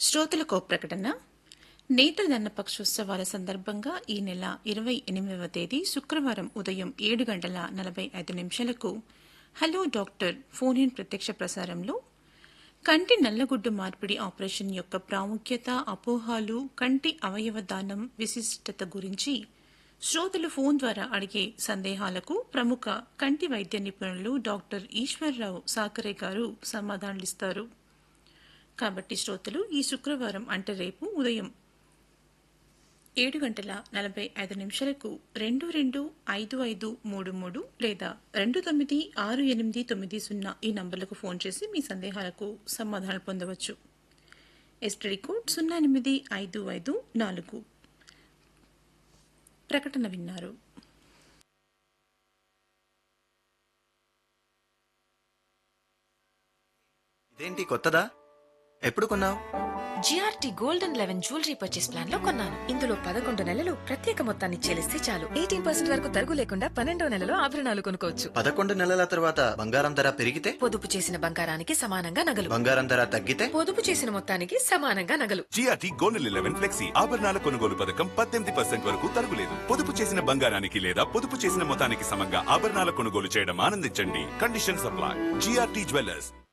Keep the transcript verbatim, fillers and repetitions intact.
శ్రోతలకు ప్రకటన. నేత్ర దన్నపక్షోత్సవాల సందర్భంగా ఈ నెల ఇరవై ఎనిమిదవ తేదీ శుక్రవారం ఉదయం ఏడు గంటల నలభై ఐదు నిమిషాలకు హలో డాక్టర్ ఫోన్ ఇన్ ప్రత్యక్ష ప్రసారంలో కంటి నల్లగుడ్డు మార్పిడి ఆపరేషన్ యొక్క ప్రాముఖ్యత, అపోహాలు, కంటి అవయవ దానం విశిష్టత గురించి శ్రోతలు ఫోన్ ద్వారా అడిగే సందేహాలకు ప్రముఖ కంటి వైద్య నిపుణులు డాక్టర్ ఈశ్వర్రావు సాకరే గారు సమాధానాలిస్తారు. కాబట్టి శ్రోతలు ఈ శుక్రవారం అంటే రేపు ఉదయం ఏడు గంటల నలభై ఐదు నిమిషాలకు రెండు రెండు ఐదు ఐదు మూడు మూడు లేదా రెండు తొమ్మిది ఆరు ఎనిమిది తొమ్మిది సున్నా ఈ నంబర్లకు ఫోన్ చేసి మీ సందేహాలకు సమాధానాలు పొందవచ్చు. ఎస్టీడీ కోడ్ సున్నా ఎనిమిది ఐదు ఐదు నాలుగు. ప్రకటన విన్నారు. ఇదేంటి కొత్తదా? ఎప్పుడు కొన్నావు? GRT golden eleven jewellery purchase plan లో కొన్నాను. ఇందులో పదకొండు నెలలు ప్రత్యేక మొత్తాన్ని చెల్లిస్తే చాలు. ఎయిటీన్ పర్సెంట్ వరకు తరుగు లేకుండా పన్నెండో నెలలో ఆభరణాలు కొనుక్కోవచ్చు. పదకొండు నెలల తర్వాత బంగారం ధర పెరిగితే? పొదుపు చేసిన బంగారానికి సమానంగా నగలు. బంగారం ధర తగ్గితే? పొదుపు చేసిన మొత్తానికి సమానంగా నగలు. జిఆర్టీ గోల్డెన్ లెవెన్ ఫ్లెక్సీ ఆభరణాల కొనుగోలు పథకం పద్దెనిమిది పర్సెంట్ వరకు తరుగులేదు. పొదుపు చేసిన బంగారానికి లేదా పొదుపు చేసిన మొత్తానికి సమంగా ఆభరణాల కొనుగోలు చేయడం ఆనందించండి. Condition supply. GRT jewellers.